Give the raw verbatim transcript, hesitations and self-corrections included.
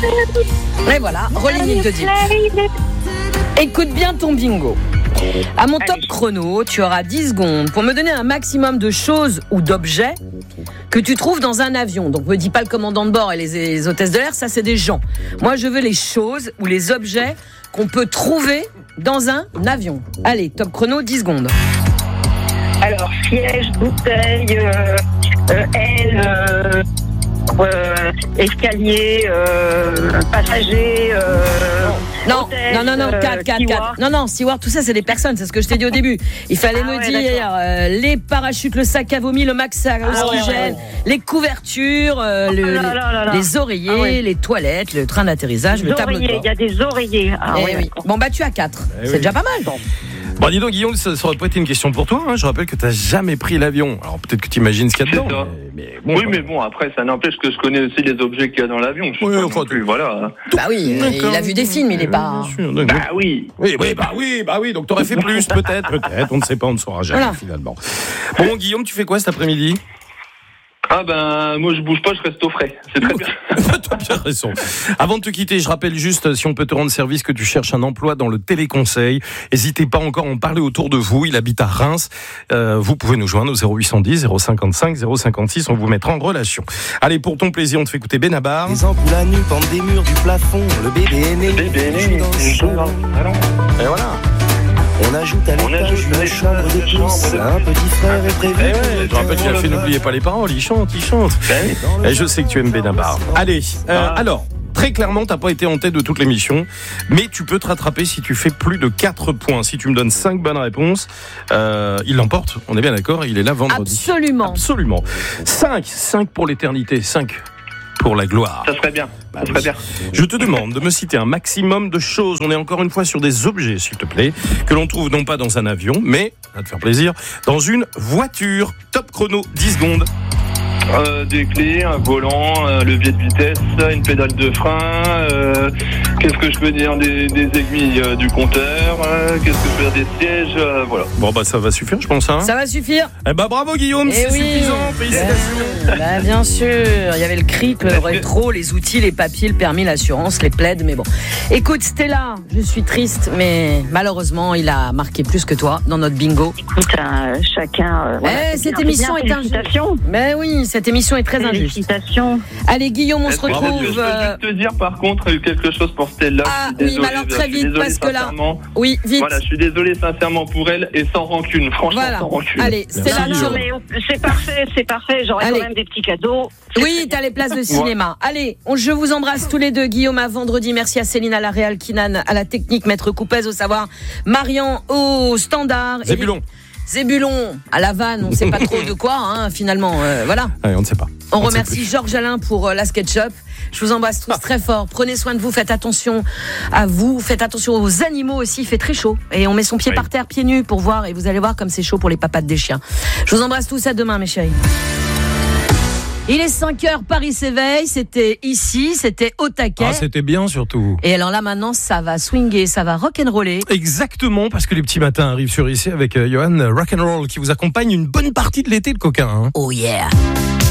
Et voilà, Rolling in the Deep. Écoute bien ton bingo. À mon top chrono, tu auras dix secondes pour me donner un maximum de choses ou d'objets que tu trouves dans un avion. Donc me dis pas le commandant de bord et les, les hôtesses de l'air, ça c'est des gens. Moi je veux les choses ou les objets qu'on peut trouver dans un avion. Allez, top chrono, dix secondes. Alors, siège, bouteille, euh, euh, aile, euh, euh, escalier, euh, passager, euh, Non, hôtesse, non, non, non, quatre, quatre, quatre. Non, non, steward, tout ça, c'est des personnes, c'est ce que je t'ai dit au début. Il fallait Ah me ouais, dire euh, les parachutes, le sac à vomi, le max à oxygène, ouais, ouais. les couvertures, euh, le, Oh là là là là. les oreillers, Ah ouais. les toilettes, le train d'atterrissage, Les le tableau de oreillers, bord. il y a des oreillers. Ah, Eh ouais, oui. d'accord. Bon, bah, tu as quatre. Eh c'est oui. déjà pas mal. Bon, dis donc, Guillaume, ça, ça aurait pas été une question pour toi. Hein. Je rappelle que tu n'as jamais pris l'avion. Alors peut-être que tu imagines ce qu'il y a C'est dedans. ça. Mais, mais bon, Oui, mais bon, après, ça n'empêche que je connais aussi les objets qu'il y a dans l'avion. Je sais Oui, pas enfin, non plus, voilà. Bah oui, euh, il a vu des films, il est pas. Bien sûr, d'accord. Bah oui. Oui, oui, bah oui, bah oui. Donc t'aurais fait plus, peut-être, peut-être. On ne sait pas, on ne saura jamais Voilà. finalement. Bon, Guillaume, tu fais quoi cet après-midi? Ah ben, moi je bouge pas, je reste au frais. C'est très bien. T'as bien raison. Avant de te quitter, je rappelle juste, si on peut te rendre service, que tu cherches un emploi dans le téléconseil. N'hésitez pas encore à en parler autour de vous. Il habite à Reims. Euh, vous pouvez nous joindre au zéro huit cent dix, zéro cinquante-cinq, zéro cinquante-six. On vous mettra en relation. Allez, pour ton plaisir, on te fait écouter Benabar. Les ampoules à nu pendent des murs du plafond. Le bébé est né, Bébé il né, joue dans le il joue dans salon. le salon. Et voilà. On ajoute à On l'étage ajoute à une l'étage chambre de une plus. chambre de Un plus. petit frère est prévu. Eh ouais, je rappelle qu'il a fait N'oubliez pas les paroles. Il chante, il chante. Et je sais que tu aimes Benabar. Allez, euh, Ah. alors. Très clairement, t'as pas été en tête de toute l'émission, mais tu peux te rattraper si tu fais plus de quatre points. Si tu me donnes cinq bonnes réponses, euh, il l'emporte. On est bien d'accord, il est là vendredi. Absolument. Absolument. cinq, cinq pour l'éternité, cinq pour la gloire. Ça serait bien. Bah Ça serait oui. bien. Je te demande de me citer un maximum de choses. On est encore une fois sur des objets, s'il te plaît, que l'on trouve non pas dans un avion, mais, ça va te faire plaisir, dans une voiture. Top chrono, dix secondes. Euh, des clés, un volant, un levier de vitesse, une pédale de frein. Euh, qu'est-ce que je peux dire des, des aiguilles euh, du compteur. Euh, qu'est-ce que je peux dire des sièges. Euh, voilà. Bon, bah ça va suffire, je pense. Hein. Ça va suffire. Eh bah bravo Guillaume, Eh c'est oui. suffisant. Félicitations. Bah, bien sûr, il y avait le cric, le rétro, les outils, les papiers, le permis, l'assurance, les plaides, mais bon. Écoute Stella, je suis triste, mais malheureusement, il a marqué plus que toi dans notre bingo. Écoute, euh, chacun. Euh, voilà, Eh, c'est cette bien, émission c'est est bien. injuste. Félicitations. Mais oui, cette émission est très injuste. Félicitations. Allez Guillaume, on se Est-ce que je peux- retrouve. Je peux euh, juste te dire par contre quelque chose pour Stella. Ah Je suis oui, désolé, mais alors je très suis vite, désolé parce que là- sincèrement. Oui, vite. Voilà, je suis désolé sincèrement pour elle et sans rancune, franchement Voilà. sans rancune. Allez, Stella, Merci, tu- Non, mais c'est parfait, c'est parfait. J'aurai Allez. quand même des petits cadeaux. Oui, t'as les places de cinéma. Allez, on, je vous embrasse tous les deux. Guillaume à vendredi. Merci à Céline à la Réal, Kinan à la technique, Maître Coupez au savoir, Marian au standard. Zébulon. Eric- Zébulon à la vanne. On ne sait pas trop de quoi, hein, finalement. Euh, voilà. Allez, on ne sait pas. On ne sait remercie plus. Georges Alain pour euh, la SketchUp. Je vous embrasse tous très fort. Prenez soin de vous, faites attention à vous, faites attention aux animaux aussi. Il fait très chaud et on met son pied Oui. par terre, pieds nus pour voir et vous allez voir comme c'est chaud pour les papates des chiens. Je vous embrasse tous, à demain mes chéris. Il est cinq heures, Paris s'éveille. C'était ici, c'était au taquet. Ah, c'était bien surtout. Et alors là maintenant, ça va swinguer, ça va rock'n'roller. Exactement, parce que les petits matins arrivent sur ici avec euh, Johan Rock'n'Roll qui vous accompagne une bonne partie de l'été, le coquin. Hein. Oh yeah.